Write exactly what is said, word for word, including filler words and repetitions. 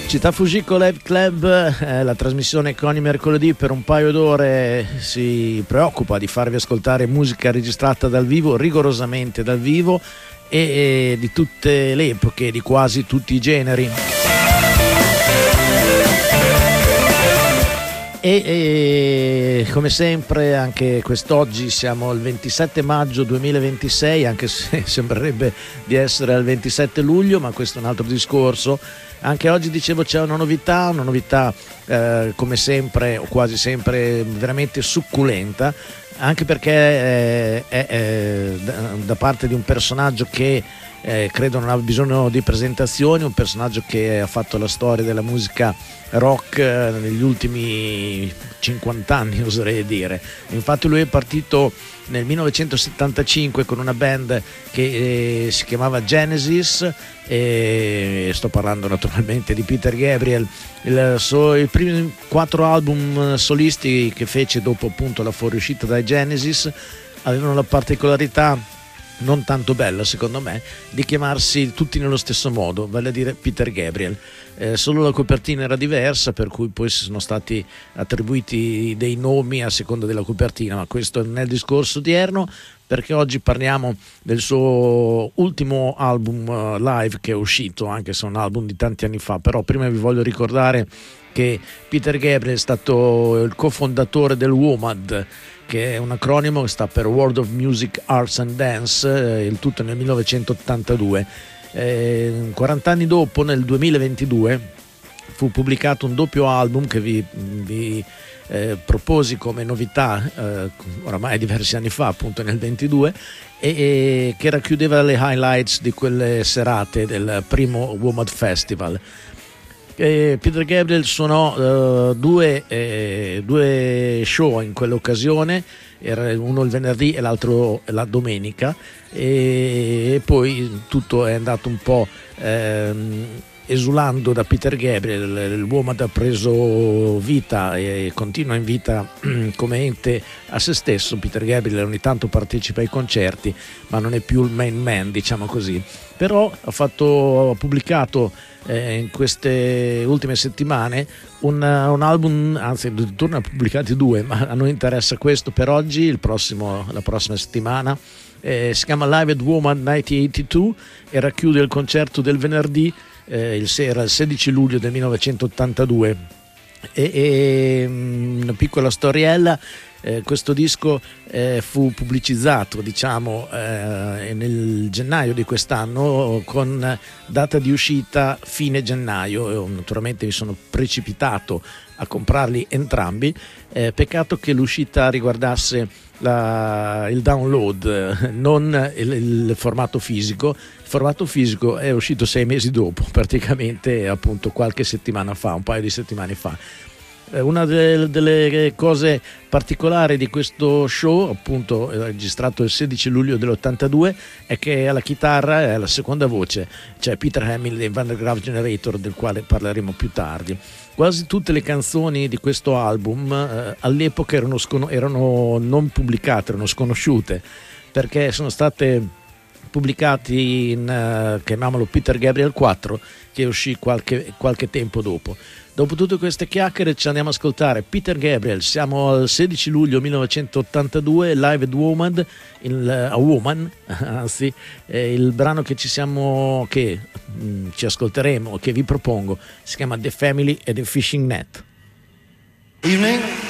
Città Fujiko Live Club, eh, la trasmissione che ogni mercoledì per un paio d'ore si preoccupa di farvi ascoltare musica registrata dal vivo, rigorosamente dal vivo, e, e di tutte le epoche, di quasi tutti i generi. E, e come sempre anche quest'oggi siamo al ventisette maggio duemilaventisei, anche se sembrerebbe di essere al ventisette luglio, ma questo è un altro discorso. Anche oggi, dicevo, c'è una novità, una novità eh, come sempre o quasi sempre veramente succulenta, anche perché eh, è, è da, da parte di un personaggio che eh, credo non ha bisogno di presentazioni, un personaggio che ha fatto la storia della musica rock eh, negli ultimi cinquanta anni, oserei dire. Infatti lui è partito nel millenovecentosettantacinque con una band che eh, si chiamava Genesis, e sto parlando naturalmente di Peter Gabriel. Il, so, i primi quattro album solisti che fece dopo appunto la fuoriuscita dai Genesis avevano la particolarità, non tanto bella secondo me, di chiamarsi tutti nello stesso modo, vale a dire Peter Gabriel. Eh, solo la copertina era diversa, per cui poi sono stati attribuiti dei nomi a seconda della copertina, ma questo non è il discorso odierno, perché oggi parliamo del suo ultimo album uh, live che è uscito, anche se è un album di tanti anni fa. Però prima vi voglio ricordare che Peter Gabriel è stato il cofondatore del W O M A D, che è un acronimo che sta per World of Music, Arts and Dance, eh, il tutto nel millenovecentottantadue. Eh, quaranta anni dopo, nel duemilaventidue, fu pubblicato un doppio album che vi, vi eh, proposi come novità eh, oramai diversi anni fa, appunto nel ventidue, e, e che racchiudeva le highlights di quelle serate del primo W O M A D Festival. Eh, Peter Gabriel suonò uh, due, eh, due show in quell'occasione, era uno il venerdì e l'altro la domenica, e, e poi tutto è andato un po' ehm, esulando da Peter Gabriel. Il W O M A D ha preso vita e continua in vita come ente a se stesso. Peter Gabriel ogni tanto partecipa ai concerti, ma non è più il main man, diciamo così. Però ha fatto ha pubblicato eh, in queste ultime settimane un, un album, anzi addirittura ne ha pubblicati due, ma a noi interessa questo per oggi. Il prossimo, la prossima settimana eh, si chiama Live at W O M A D millenovecentottantadue e racchiude il concerto del venerdì, eh, il sera, il sedici luglio del millenovecentottantadue. E, e una piccola storiella. Eh, questo disco eh, fu pubblicizzato, diciamo, eh, nel gennaio di quest'anno, con data di uscita fine gennaio. Io naturalmente mi sono precipitato a comprarli entrambi. Eh, peccato che l'uscita riguardasse la, il download, non il, il formato fisico. Il formato fisico è uscito sei mesi dopo, praticamente, appunto qualche settimana fa, un paio di settimane fa. Una delle, delle cose particolari di questo show, appunto registrato il sedici luglio dell'ottantadue, è che alla chitarra è la seconda voce, cioè Peter Hamill dei Van der Graaf Generator, del quale parleremo più tardi. Quasi tutte le canzoni di questo album eh, all'epoca erano, scon- erano non pubblicate, erano sconosciute, perché sono state pubblicati in, uh, chiamiamolo Peter Gabriel quattro, che uscì qualche, qualche tempo dopo. Dopo tutte queste chiacchiere ci andiamo a ascoltare Peter Gabriel. Siamo al sedici luglio millenovecentottantadue, live at W O M A D, il, a Woman, anzi, eh, il brano che ci siamo, che mh, ci ascolteremo, che vi propongo, si chiama The Family e The Fishing Net. Evening.